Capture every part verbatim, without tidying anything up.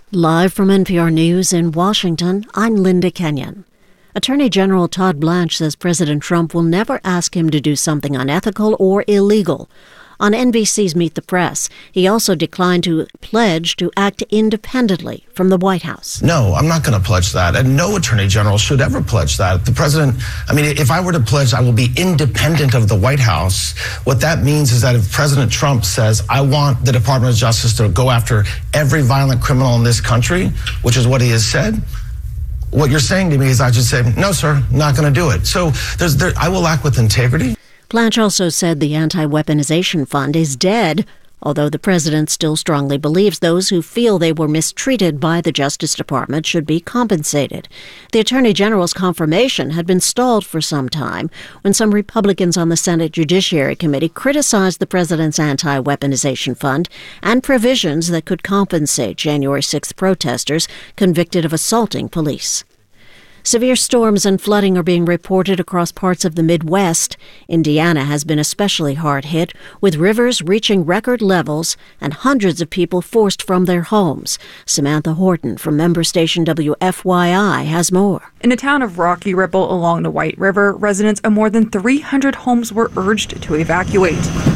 Live from N P R News in Washington, I'm Linda Kenyon. Attorney General Todd Blanche says President Trump will never ask him to do something unethical or illegal. On N B C's Meet the Press, he also declined to pledge to act independently from the White House. No, I'm not going to pledge that, and no attorney general should ever pledge that. The president, I mean, if I were to pledge I will be independent of the White House, what that means is that if President Trump says, I want the Department of Justice to go after every violent criminal in this country, which is what he has said, what you're saying to me is I should say, no, sir, not going to do it. So there's, there, I will act with integrity. Blanche also said the anti-weaponization fund is dead, although the president still strongly believes those who feel they were mistreated by the Justice Department should be compensated. The Attorney General's confirmation had been stalled for some time when some Republicans on the Senate Judiciary Committee criticized the president's anti-weaponization fund and provisions that could compensate January sixth protesters convicted of assaulting police. Severe storms and flooding are being reported across parts of the Midwest. Indiana has been especially hard hit, with rivers reaching record levels and hundreds of people forced from their homes. Samantha Horton from member station W F Y I has more. In the town of Rocky Ripple along the White River, residents of more than three hundred homes were urged to evacuate.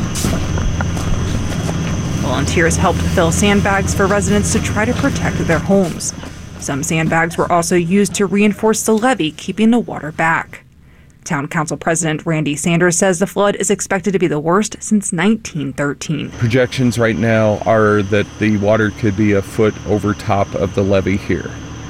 Volunteers helped fill sandbags for residents to try to protect their homes. Some sandbags were also used to reinforce the levee, keeping the water back. Town Council President Randy Sanders says the flood is expected to be the worst since nineteen thirteen. Projections right now are that the water could be a foot over top of the levee here.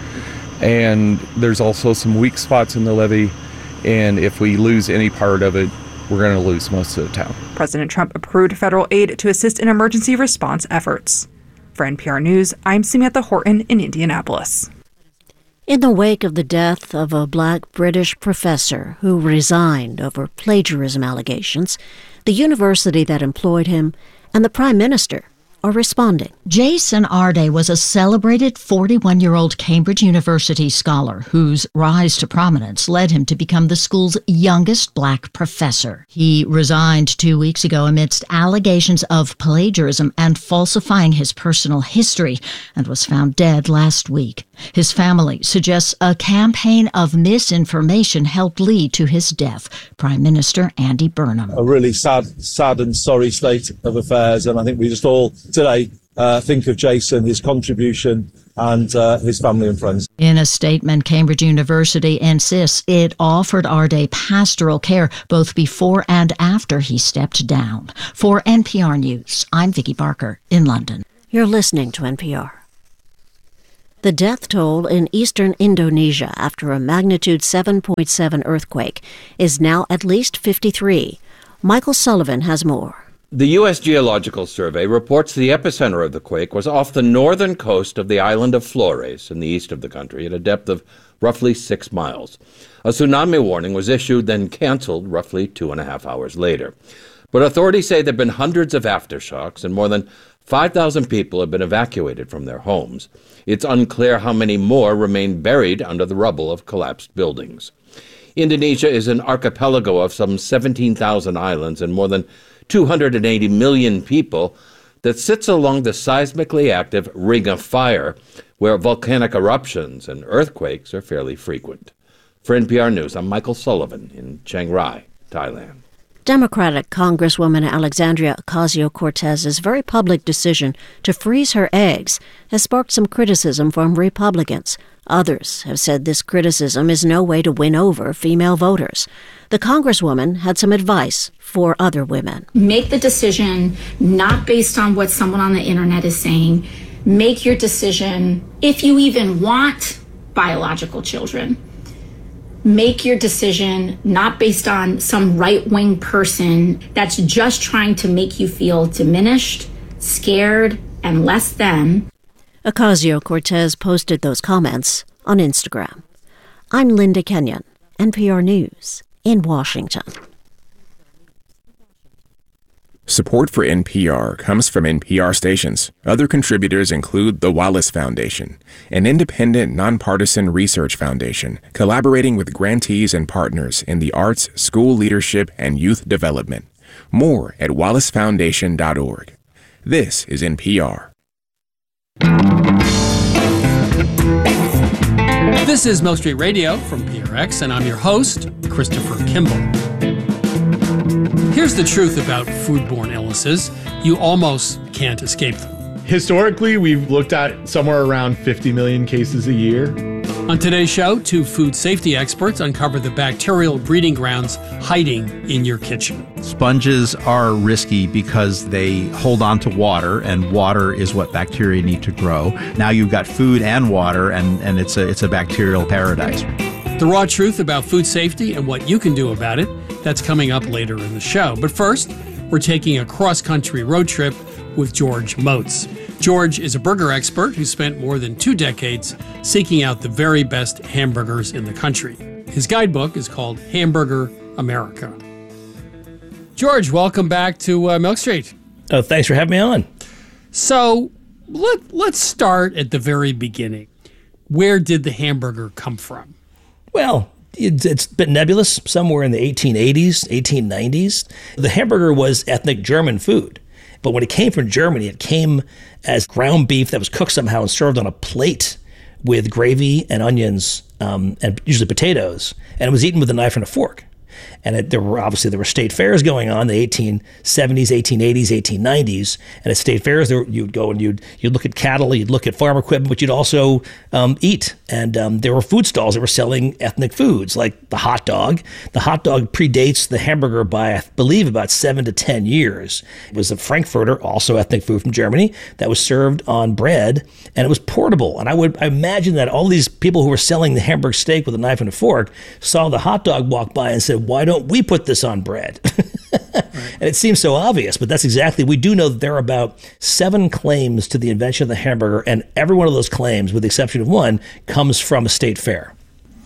And there's also some weak spots in the levee, and if we lose any part of it, we're going to lose most of the town. President Trump approved federal aid to assist in emergency response efforts. For N P R News, I'm Samantha Horton in Indianapolis. In the wake of the death of a black British professor who resigned over plagiarism allegations, the university that employed him and the Prime Minister are responding. Jason Arde was a celebrated forty-one-year-old Cambridge University scholar whose rise to prominence led him to become the school's youngest black professor. He resigned two weeks ago amidst allegations of plagiarism and falsifying his personal history and was found dead last week. His family suggests a campaign of misinformation helped lead to his death. Prime Minister Andy Burnham. A really sad, sad and sorry state of affairs, and I think we just all today uh, think of Jason, his contribution, and uh, his family and friends. In a statement, Cambridge University insists it offered Arde pastoral care both before and after he stepped down. For N P R News, I'm Vicki Barker in London. You're listening to N P R. The death toll in eastern Indonesia after a magnitude seven point seven earthquake is now at least fifty-three. Michael Sullivan has more. The U S Geological Survey reports the epicenter of the quake was off the northern coast of the island of Flores in the east of the country at a depth of roughly six miles. A tsunami warning was issued, then canceled roughly two and a half hours later. But authorities say there have been hundreds of aftershocks and more than five thousand people have been evacuated from their homes. It's unclear how many more remain buried under the rubble of collapsed buildings. Indonesia is an archipelago of some seventeen thousand islands and more than two hundred eighty million people that sits along the seismically active Ring of Fire, where volcanic eruptions and earthquakes are fairly frequent. For N P R News, I'm Michael Sullivan in Chiang Rai, Thailand. Democratic Congresswoman Alexandria Ocasio-Cortez's very public decision to freeze her eggs has sparked some criticism from Republicans. Others have said this criticism is no way to win over female voters. The Congresswoman had some advice for other women. Make the decision not based on what someone on the internet is saying. Make your decision if you even want biological children. Make your decision not based on some right-wing person that's just trying to make you feel diminished, scared, and less than. Ocasio-Cortez posted those comments on Instagram. I'm Linda Kenyon, N P R News in Washington. Support for N P R comes from N P R stations. Other contributors include the Wallace Foundation, an independent, nonpartisan research foundation collaborating with grantees and partners in the arts, school leadership, and youth development. More at wallace foundation dot org. This is N P R. This is Milk Street Radio from P R X, and I'm your host, Christopher Kimball. Here's the truth about foodborne illnesses. You almost can't escape them. Historically, we've looked at somewhere around fifty million cases a year. On today's show, two food safety experts uncover the bacterial breeding grounds hiding in your kitchen. Sponges are risky because they hold on to water, and water is what bacteria need to grow. Now you've got food and water, and, and it's a it's a bacterial paradise. The raw truth about food safety and what you can do about it, that's coming up later in the show. But first, we're taking a cross-country road trip with George Motz. George is a burger expert who spent more than two decades seeking out the very best hamburgers in the country. His guidebook is called Hamburger America. George, welcome back to uh, Milk Street. Oh, thanks for having me on. So let, let's start at the very beginning. Where did the hamburger come from? Well, it's a bit nebulous. Somewhere in the eighteen eighties, eighteen nineties. The hamburger was ethnic German food. But when it came from Germany, it came as ground beef that was cooked somehow and served on a plate with gravy and onions um, and usually potatoes. And it was eaten with a knife and a fork. And it, there were obviously there were state fairs going on in the eighteen seventies, eighteen eighties, eighteen nineties. And at state fairs, there, you'd go and you'd you'd look at cattle, you'd look at farm equipment, but you'd also um, eat. And um, there were food stalls that were selling ethnic foods, like the hot dog. The hot dog predates the hamburger by, I believe, about seven to ten years. It was a Frankfurter, also ethnic food from Germany, that was served on bread, and it was portable. And I would I imagine that all these people who were selling the hamburger steak with a knife and a fork saw the hot dog walk by and said, why don't we put this on bread? And it seems so obvious, but that's exactly, we do know that there are about seven claims to the invention of the hamburger, and every one of those claims, with the exception of one, comes from a state fair.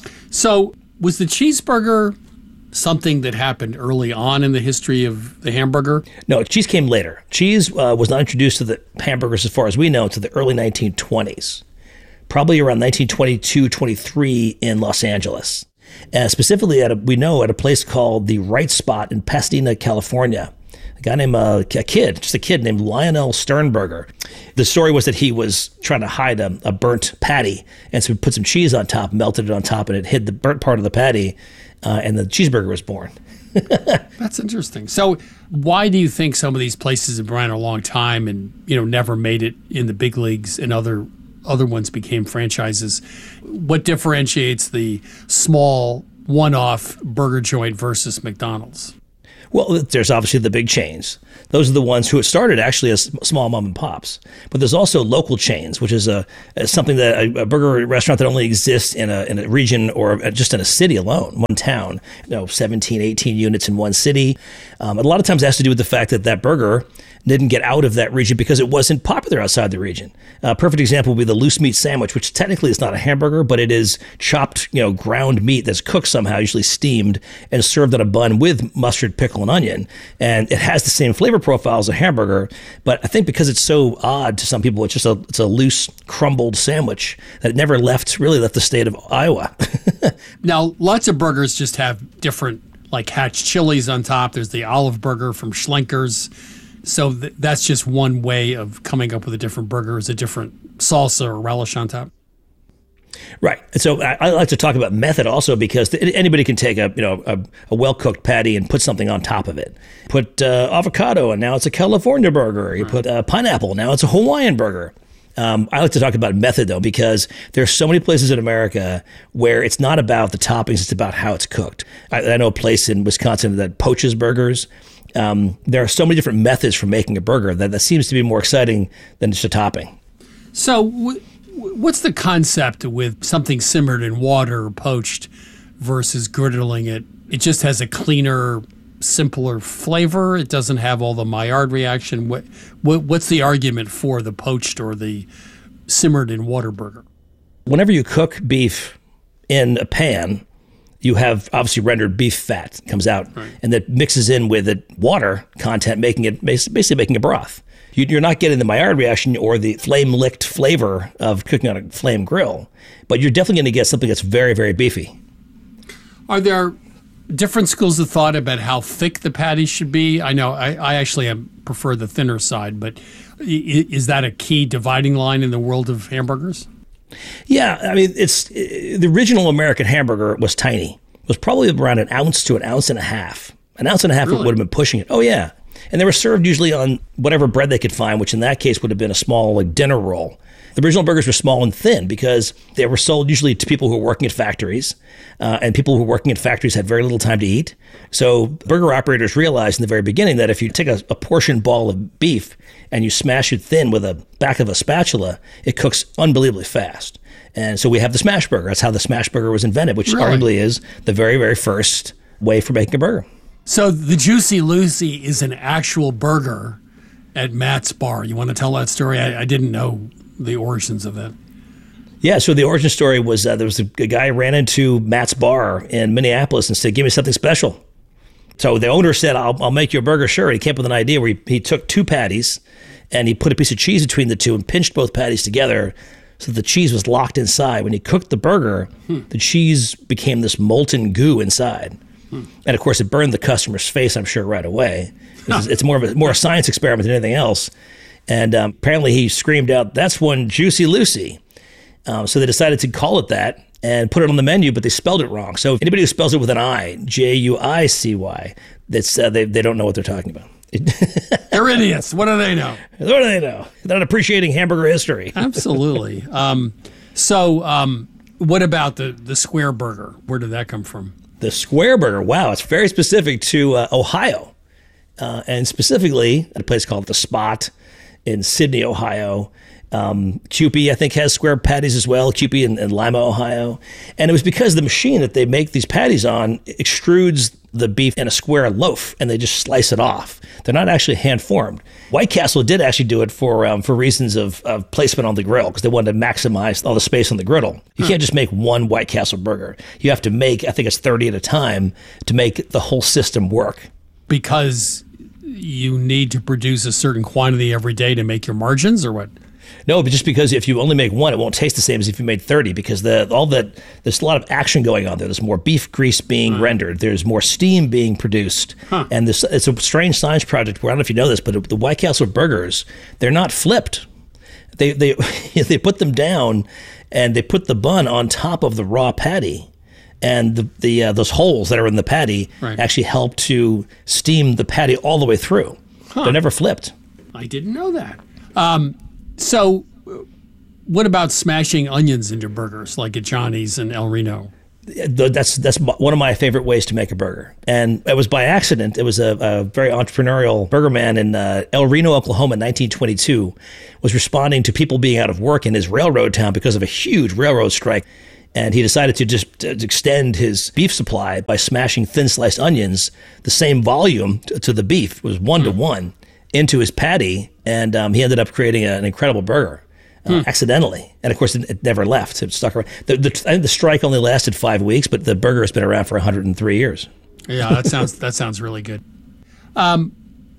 So was the cheeseburger something that happened early on in the history of the hamburger? No, cheese came later. Cheese uh, was not introduced to the hamburgers, as far as we know, until the early nineteen twenties, probably around nineteen twenty-two, twenty-three in Los Angeles. Uh, specifically, at a, we know at a place called the Right Spot in Pasadena, California. A guy named, uh, a kid, just a kid named Lionel Sternberger. The story was that he was trying to hide a, a burnt patty, and so he put some cheese on top, melted it on top, and it hid the burnt part of the patty, uh, and the cheeseburger was born. That's interesting. So why do you think some of these places have been around a long time and, you know, never made it in the big leagues and other other ones became franchises? What differentiates the small one-off burger joint versus McDonald's? Well, there's obviously the big chains. Those are the ones who started actually as small mom and pops. But there's also local chains, which is a, a something that a, a burger restaurant that only exists in a in a region or just in a city alone, one town. You know, seventeen, eighteen units in one city. Um, and a lot of times it has to do with the fact that that burger didn't get out of that region because it wasn't popular outside the region. A perfect example would be the loose meat sandwich, which technically is not a hamburger, but it is chopped, you know, ground meat that's cooked somehow, usually steamed, and served on a bun with mustard, pickle, and onion. And it has the same flavor profile as a hamburger, but I think because it's so odd to some people, it's just a it's a loose, crumbled sandwich that never left, really left the state of Iowa. Now, lots of burgers just have different, like Hatch chilies on top. There's the olive burger from Schlenker's. So th- that's just one way of coming up with a different burger, is a different salsa or relish on top. Right. And so I, I like to talk about method also, because th- anybody can take a you know a, a well-cooked patty and put something on top of it. Put uh, avocado, and now it's a California burger. You right. put uh, pineapple, now it's a Hawaiian burger. Um, I like to talk about method, though, because there's so many places in America where it's not about the toppings, it's about how it's cooked. I, I know a place in Wisconsin that poaches burgers. Um, there are so many different methods for making a burger that that seems to be more exciting than just a topping. So w- what's the concept with something simmered in water or poached versus griddling it? It just has a cleaner, simpler flavor. It doesn't have all the Maillard reaction. What, what what's the argument for the poached or the simmered in water burger? Whenever you cook beef in a pan, you have obviously rendered beef fat comes out, right. and that mixes in with the water content, making it basically making a broth. You're not getting the Maillard reaction or the flame-licked flavor of cooking on a flame grill, but you're definitely going to get something that's very, very beefy. Are there different schools of thought about how thick the patty should be? I know I, I actually am, prefer the thinner side, but is that a key dividing line in the world of hamburgers? Yeah, I mean, it's the original American hamburger was tiny. It was probably around an ounce to an ounce and a half. An ounce and a half really? Would have been pushing it. Oh, yeah. And they were served usually on whatever bread they could find, which in that case would have been a small like dinner roll. The original burgers were small and thin because they were sold usually to people who were working at factories, uh, and people who were working at factories had very little time to eat. So burger operators realized in the very beginning that if you take a, a portion ball of beef and you smash it thin with the back of a spatula, it cooks unbelievably fast. And so we have the smash burger. That's how the smash burger was invented, which really? arguably is the very, very first way for making a burger. So the Juicy Lucy is an actual burger at Matt's Bar. You want to tell that story? I, I didn't know the origins of that. Yeah, so the origin story was uh, there was a, a guy who ran into Matt's Bar in Minneapolis and said, give me something special. So the owner said, I'll, I'll make you a burger, sure. And he came up with an idea where he, he took two patties and he put a piece of cheese between the two and pinched both patties together so the cheese was locked inside. When he cooked the burger, hmm. the cheese became this molten goo inside. Hmm. And of course, it burned the customer's face, I'm sure, right away. It's, it's more of a more a science experiment than anything else. And um, apparently he screamed out, that's one Juicy Lucy. Um, so they decided to call it that and put it on the menu, but they spelled it wrong. So anybody who spells it with an I, J U I C Y, that's, uh, they, they don't know what they're talking about. They're idiots. What do they know? What do they know? They're not appreciating hamburger history. Absolutely. Um, so um, what about the, the square burger? Where did that come from? The square burger, wow, it's very specific to uh, Ohio. Uh, and specifically at a place called The Spot in Sydney, Ohio. Um, Kewpie, I think, has square patties as well, Kewpie in, in Lima, Ohio. And it was because the machine that they make these patties on extrudes the beef in a square loaf, and they just slice it off. They're not actually hand-formed. White Castle did actually do it for um, for reasons of, of placement on the grill, because they wanted to maximize all the space on the griddle. You huh. can't just make one White Castle burger. You have to make, I think it's thirty at a time, to make the whole system work. Because you need to produce a certain quantity every day to make your margins, or what? No, but just because if you only make one, it won't taste the same as if you made thirty, because the all that there's a lot of action going on there. There's more beef grease being huh. rendered. There's more steam being produced. Huh. And this it's a strange science project where I don't know if you know this, but the White Castle burgers, they're not flipped. They they they put them down and they put the bun on top of the raw patty. And the, the uh, those holes that are in the patty right. actually help to steam the patty all the way through. Huh. They're never flipped. I didn't know that. Um, so what about smashing onions into burgers like at Johnny's and El Reno? That's that's one of my favorite ways to make a burger. And it was by accident. It was a, a very entrepreneurial burger man in uh, El Reno, Oklahoma in nineteen twenty-two was responding to people being out of work in his railroad town because of a huge railroad strike. And he decided to just to extend his beef supply by smashing thin sliced onions, the same volume to, to the beef, it was one mm. to one, into his patty. And um, he ended up creating a, an incredible burger uh, mm. accidentally. And of course, it, it never left. It stuck around. The, the, I think the strike only lasted five weeks, but the burger has been around for one hundred three years. Yeah, that sounds that sounds really good. Um,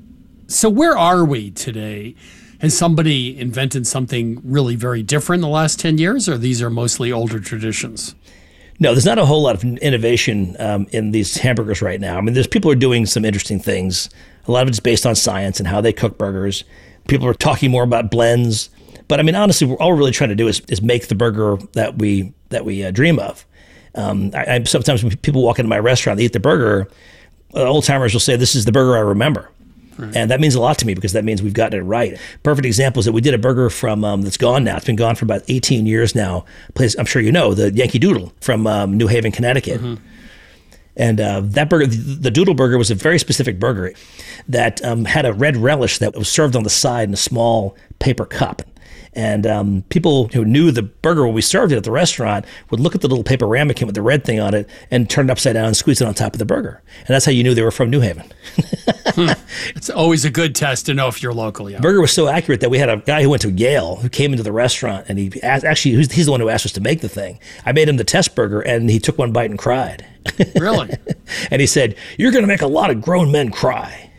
so where are we today? Has somebody invented something really very different in the last ten years, or these are mostly older traditions? No, there's not a whole lot of innovation um, in these hamburgers right now. I mean, there's people are doing some interesting things. A lot of it's based on science and how they cook burgers. People are talking more about blends. But I mean, honestly, all we're really trying to do is, is make the burger that we that we uh, dream of. Um, I, I sometimes when people walk into my restaurant, they eat the burger, uh, old timers will say, "This is the burger I remember." Right. And that means a lot to me because that means we've gotten it right. Perfect example is that we did a burger from um, that's gone now. It's been gone for about eighteen years now. Place I'm sure you know, the Yankee Doodle from um, New Haven, Connecticut. Mm-hmm. And uh, that burger, the Doodle Burger, was a very specific burger that um, had a red relish that was served on the side in a small paper cup. And um, people who knew the burger when we served it at the restaurant would look at the little paper ramekin with the red thing on it and turn it upside down and squeeze it on top of the burger. And that's how you knew they were from New Haven. hmm. It's always a good test to know if you're local. Yeah. The burger was so accurate that we had a guy who went to Yale who came into the restaurant and he asked, actually, he's the one who asked us to make the thing. I made him the test burger and he took one bite and cried. Really? And he said, "You're going to make a lot of grown men cry."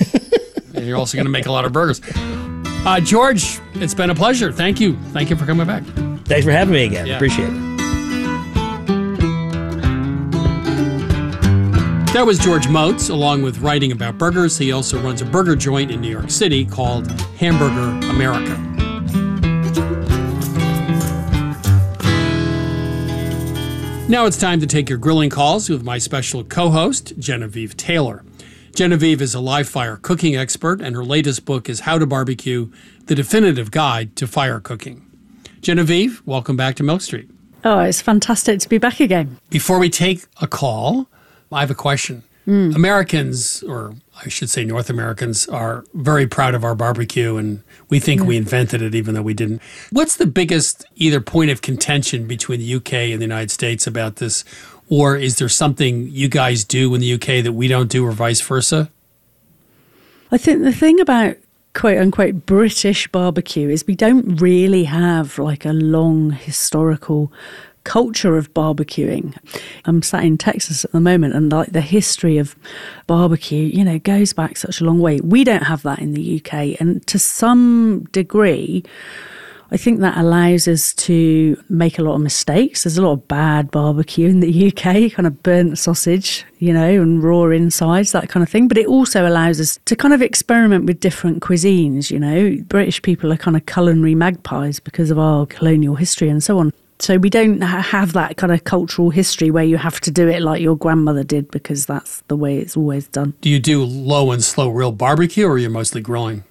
And you're also going to make a lot of burgers. Uh, George, it's been a pleasure. Thank you. Thank you for coming back. Thanks for having me again. Yeah. Appreciate it. That was George Moats, along with writing about burgers. He also runs a burger joint in New York City called Hamburger America. Now it's time to take your grilling calls with my special co-host, Genevieve Taylor. Genevieve is a live fire cooking expert, and her latest book is How to Barbecue, the Definitive Guide to Fire Cooking. Genevieve, welcome back to Milk Street. Oh, it's fantastic to be back again. Before we take a call, I have a question. Mm. Americans, or I should say North Americans, are very proud of our barbecue, and we think yeah. we invented it even though we didn't. What's the biggest either point of contention between the U K and the United States about this? Or is there something you guys do in the U K that we don't do or vice versa? I think the thing about quote unquote British barbecue is we don't really have like a long historical culture of barbecuing. I'm sat in Texas at the moment, and like the history of barbecue, you know, goes back such a long way. We don't have that in the U K, and to some degree, I think that allows us to make a lot of mistakes. There's a lot of bad barbecue in the U K, kind of burnt sausage, you know, and raw insides, that kind of thing. But it also allows us to kind of experiment with different cuisines, you know. British people are kind of culinary magpies because of our colonial history and so on. So we don't have that kind of cultural history where you have to do it like your grandmother did because that's the way it's always done. Do you do low and slow real barbecue, or are you mostly grilling?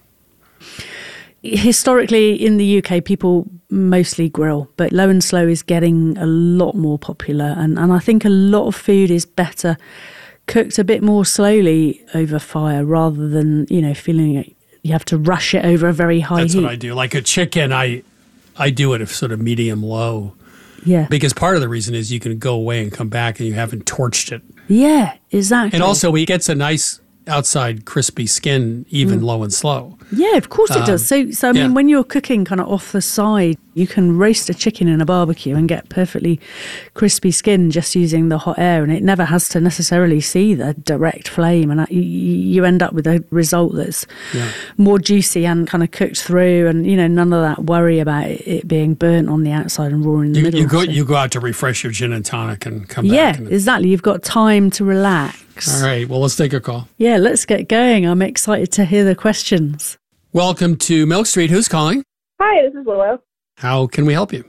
Historically, in the U K, people mostly grill, but low and slow is getting a lot more popular. And, and I think a lot of food is better cooked a bit more slowly over fire rather than, you know, feeling it, you have to rush it over a very high That's heat. That's what I do. Like a chicken, I I do it at sort of medium low. Yeah. Because part of the reason is you can go away and come back and you haven't torched it. Yeah, exactly. And also it gets a nice outside crispy skin, even mm. low and slow. Yeah, of course it um, does. So, so I mean, yeah. when you're cooking kind of off the side, you can roast a chicken in a barbecue and get perfectly crispy skin just using the hot air, and it never has to necessarily see the direct flame, and you end up with a result that's yeah. more juicy and kind of cooked through, and you know, none of that worry about it being burnt on the outside and raw in the you, middle. You go, so. you go out to refresh your gin and tonic and come yeah, back. Yeah, exactly. You've got time to relax. All right, well, let's take a call. Yeah, let's get going. I'm excited to hear the questions. Welcome to Milk Street. Who's calling? Hi, this is Willow. How can we help you?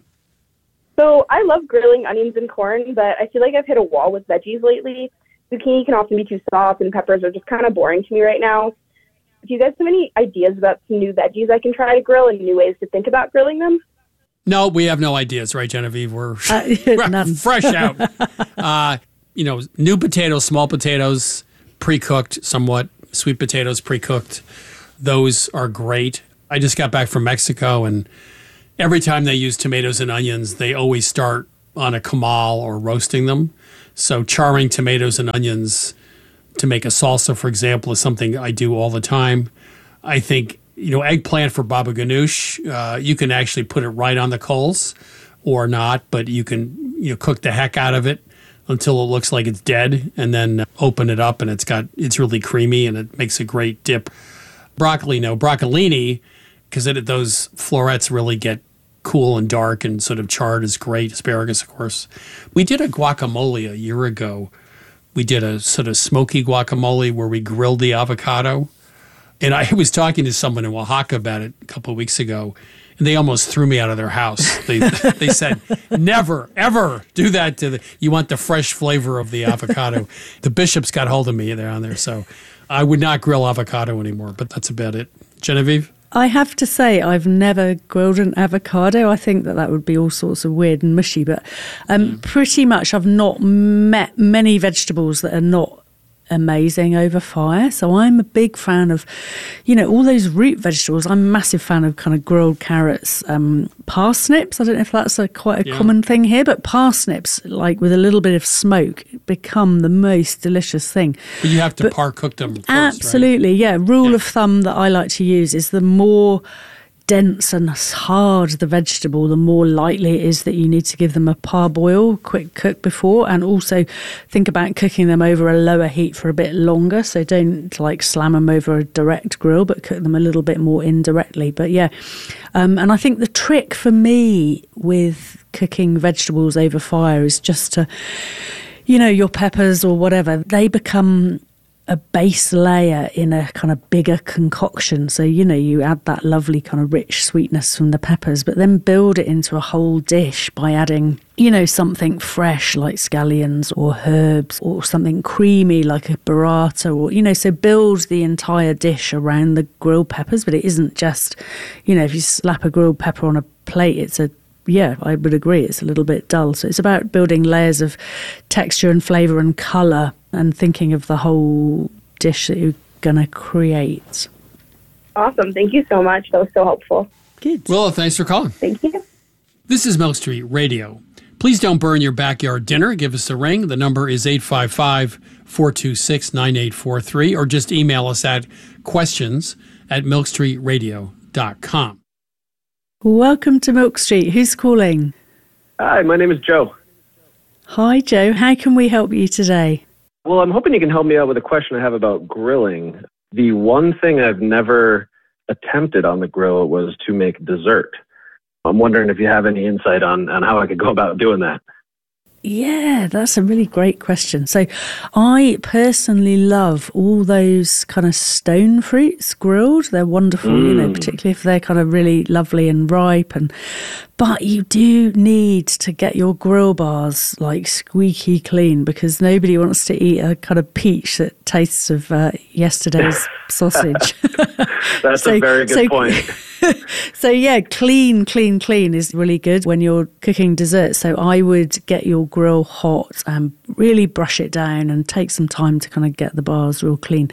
So I love grilling onions and corn, but I feel like I've hit a wall with veggies lately. Zucchini can often be too soft, and peppers are just kind of boring to me right now. Do you guys have any ideas about some new veggies I can try to grill and new ways to think about grilling them? No, we have no ideas, right, Genevieve? We're, uh, we're fresh out. uh, you know, new potatoes, small potatoes, pre-cooked somewhat, sweet potatoes pre-cooked. Those are great. I just got back from Mexico, and every time they use tomatoes and onions, they always start on a comal or roasting them. So charring tomatoes and onions to make a salsa, for example, is something I do all the time. I think, you know, eggplant for baba ganoush, uh, you can actually put it right on the coals or not, but you can, you know, cook the heck out of it until it looks like it's dead, and then open it up, and it's got it's really creamy, and it makes a great dip. Broccoli, no. Broccolini, because those florets really get cool and dark and sort of charred is great. Asparagus, of course. We did a guacamole a year ago. We did a sort of smoky guacamole where we grilled the avocado. And I was talking to someone in Oaxaca about it a couple of weeks ago, and they almost threw me out of their house. They they said, never, ever do that to the, you want the fresh flavor of the avocado. The bishops got hold of me there on there, so I would not grill avocado anymore, but that's about it. Genevieve? I have to say, I've never grilled an avocado. I think that that would be all sorts of weird and mushy, but um, mm. pretty much I've not met many vegetables that are not amazing over fire. So I'm a big fan of, you know, all those root vegetables. I'm a massive fan of kind of grilled carrots, um, parsnips. I don't know if that's a quite a yeah. common thing here, but parsnips, like with a little bit of smoke, become the most delicious thing. But you have to par cook them first, absolutely, right? yeah. Rule yeah. of thumb that I like to use is the more dense and hard the vegetable, the more likely it is that you need to give them a parboil, quick cook before, and also think about cooking them over a lower heat for a bit longer. So don't like slam them over a direct grill, but cook them a little bit more indirectly. But yeah, um, and I think the trick for me with cooking vegetables over fire is just to, you know, your peppers or whatever, they become a base layer in a kind of bigger concoction. So, you know, you add that lovely kind of rich sweetness from the peppers, but then build it into a whole dish by adding, you know, something fresh like scallions or herbs, or something creamy like a burrata, or, you know, so build the entire dish around the grilled peppers. But it isn't just, you know, if you slap a grilled pepper on a plate, it's a Yeah, I would agree. It's a little bit dull. So it's about building layers of texture and flavour and colour and thinking of the whole dish that you're going to create. Awesome. Thank you so much. That was so helpful. Good. Well, thanks for calling. Thank you. This is Milk Street Radio. Please don't burn your backyard dinner. Give us a ring. The number is eight five five, four two six, nine eight four three, or just email us at questions at milk street radio dot com. Welcome to Milk Street. Who's calling? Hi, my name is Joe. Hi, Joe. How can we help you today? Well, I'm hoping you can help me out with a question I have about grilling. The one thing I've never attempted on the grill was to make dessert. I'm wondering if you have any insight on, on how I could go about doing that. Yeah, that's a really great question. So I personally love all those kind of stone fruits grilled. They're wonderful, mm. you know, particularly if they're kind of really lovely and ripe. And but you do need to get your grill bars like squeaky clean, because nobody wants to eat a kind of peach that tastes of uh, yesterday's sausage. That's so, a very good so, point. So yeah, clean, clean, clean is really good when you're cooking dessert. So I would get your grill hot and really brush it down and take some time to kind of get the bars real clean.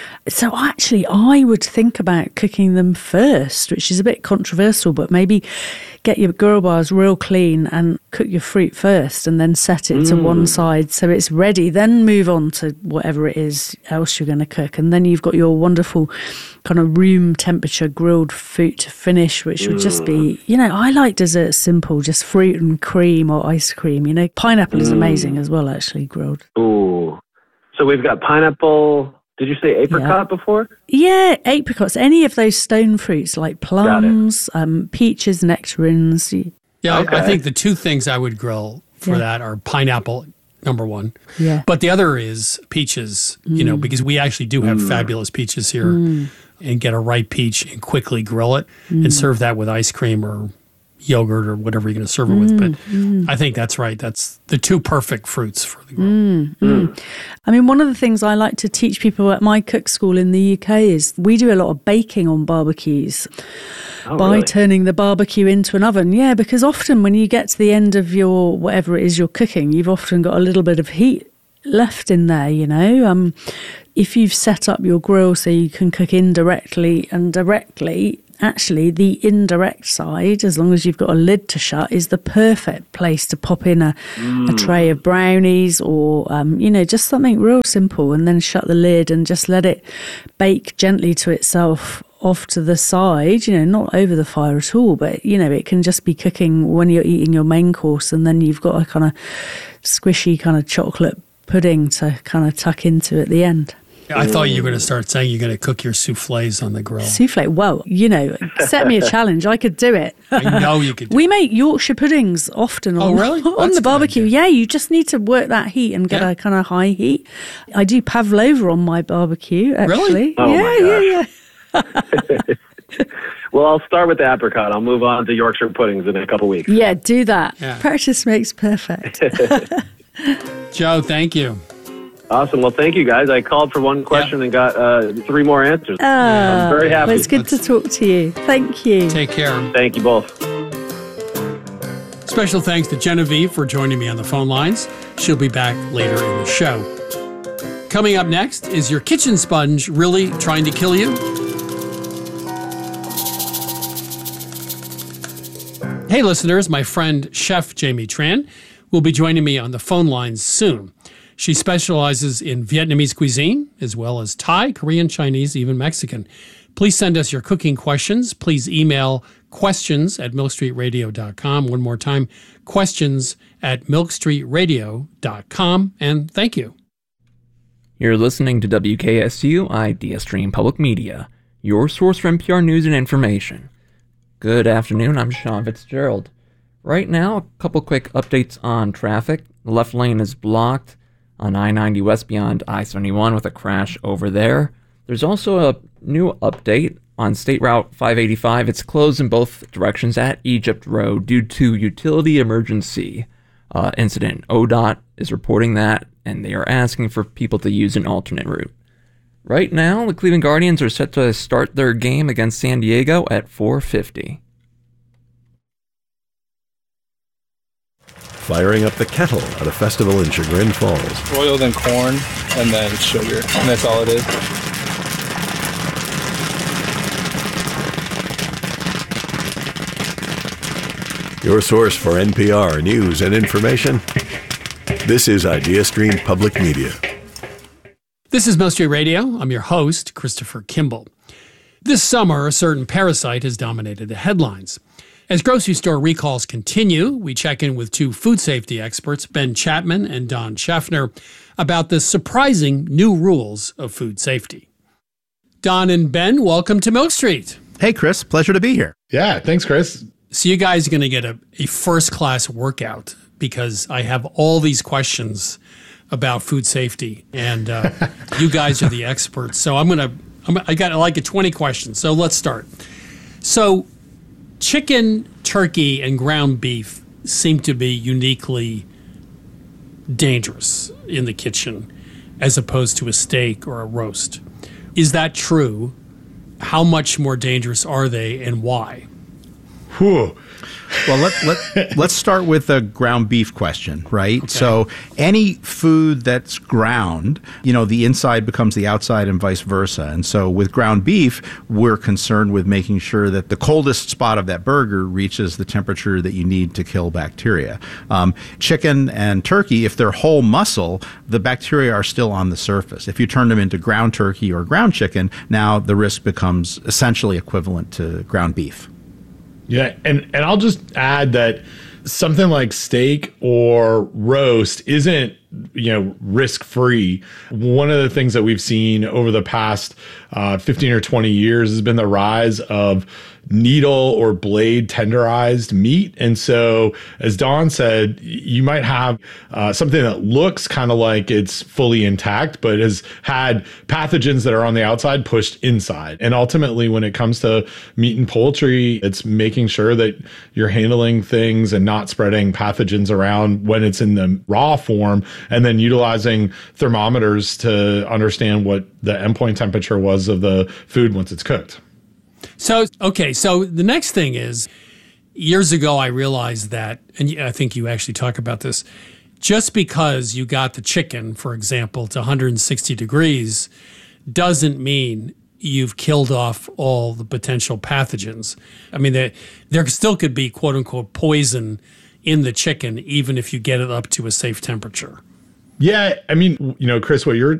So actually, I would think about cooking them first, which is a bit controversial, but maybe get your grill bars real clean and cook your fruit first and then set it mm. to one side so it's ready. Then move on to whatever it is else you're going to cook. And then you've got your wonderful kind of room temperature grilled fruit to finish, which would mm. just be, you know, I like desserts simple, just fruit and cream or ice cream. You know, pineapple mm. is amazing as well, actually, grilled. Ooh. So we've got pineapple. Did you say apricot yeah. before? Yeah, apricots. Any of those stone fruits like plums, um, peaches, nectarines. Yeah, okay. I think the two things I would grill for Yeah. that are pineapple, number one. Yeah. But the other is peaches, Mm. you know, because we actually do have Mm. fabulous peaches here. Mm. And get a ripe peach and quickly grill it Mm. and serve that with ice cream or yogurt or whatever you're going to serve it with. But mm. I think that's right. That's the two perfect fruits for the grill. Mm, mm. I mean, one of the things I like to teach people at my cook school in the U K is we do a lot of baking on barbecues oh, by really? turning the barbecue into an oven. Yeah, because often when you get to the end of your whatever it is you're cooking, you've often got a little bit of heat left in there, you know. Um, if you've set up your grill so you can cook indirectly and directly, actually the indirect side, as long as you've got a lid to shut, is the perfect place to pop in a, Mm. a tray of brownies or, um, you know, just something real simple, and then shut the lid and just let it bake gently to itself off to the side, you know, not over the fire at all, but, you know, it can just be cooking when you're eating your main course, and then you've got a kind of squishy kind of chocolate pudding to kind of tuck into at the end. I thought you were going to start saying you're going to cook your souffles on the grill. Souffle, well, you know, set me a challenge. I could do it. I know you could do We make Yorkshire puddings often Oh, on, really? on That's the a good barbecue. Yeah, you just need to work that heat and get Yeah. a kind of high heat. I do pavlova on my barbecue, actually. Really? Oh, yeah, my yeah, yeah. Well, I'll start with the apricot. I'll move on to Yorkshire puddings in a couple weeks. Yeah, do that. Yeah. Practice makes perfect. Joe, thank you. Awesome. Well, thank you, guys. I called for one question and got uh, three more answers. Oh, I'm very happy. well, it's good to talk to you. Thank you. Take care. Thank you both. Special thanks to Genevieve for joining me on the phone lines. She'll be back later in the show. Coming up next, is your kitchen sponge really trying to kill you? Hey, listeners, my friend Chef Jamie Tran will be joining me on the phone lines soon. She specializes in Vietnamese cuisine, as well as Thai, Korean, Chinese, even Mexican. Please send us your cooking questions. Please email questions at milk street radio dot com. One more time, questions at milk street radio dot com. And thank you. You're listening to W K S U Idea Stream Public Media, your source for N P R news and information. Good afternoon, I'm Sean Fitzgerald. Right now, a couple quick updates on traffic. The left lane is blocked on I ninety west beyond I seventy-one with a crash over there. There's also a new update on State Route five eighty-five. It's closed in both directions at Egypt Road due to utility emergency uh, incident. O D O T is reporting that, and they are asking for people to use an alternate route. Right now, the Cleveland Guardians are set to start their game against San Diego at four fifty. Firing up the kettle at a festival in Chagrin Falls. Oil, then corn, and then sugar, and that's all it is. Your source for N P R news and information. This is IdeaStream Public Media. This is Most Street Radio. I'm your host, Christopher Kimball. This summer, a certain parasite has dominated the headlines. As grocery store recalls continue, we check in with two food safety experts, Ben Chapman and Don Scheffner, about the surprising new rules of food safety. Don and Ben, welcome to Milk Street. Hey, Chris. Pleasure to be here. Yeah, thanks, Chris. So you guys are going to get a, a first-class workout because I have all these questions about food safety, and uh, you guys are the experts. So I'm going to, I'm, I got like a twenty questions. So let's start. So chicken, turkey, and ground beef seem to be uniquely dangerous in the kitchen as opposed to a steak or a roast. Is that true? How much more dangerous are they and why? Whew. Well, let, let, let's start with the ground beef question, right? Okay. So any food that's ground, you know, the inside becomes the outside and vice versa. And so with ground beef, we're concerned with making sure that the coldest spot of that burger reaches the temperature that you need to kill bacteria. Um, chicken and turkey, if they're whole muscle, the bacteria are still on the surface. If you turn them into ground turkey or ground chicken, now the risk becomes essentially equivalent to ground beef. Yeah, and, and I'll just add that something like steak or roast isn't, you know, risk-free. One of the things that we've seen over the past uh, fifteen or twenty years has been the rise of needle or blade tenderized meat. And so, as Don said, you might have uh, something that looks kind of like it's fully intact, but has had pathogens that are on the outside pushed inside. And ultimately, when it comes to meat and poultry, it's making sure that you're handling things and not spreading pathogens around when it's in the raw form, and then utilizing thermometers to understand what the endpoint temperature was of the food once it's cooked. So, okay, so the next thing is, years ago I realized that, and I think you actually talk about this, just because you got the chicken, for example, to one hundred sixty degrees doesn't mean you've killed off all the potential pathogens. I mean, there, there still could be quote-unquote poison in the chicken, even if you get it up to a safe temperature. Yeah, I mean, you know, Chris, what you're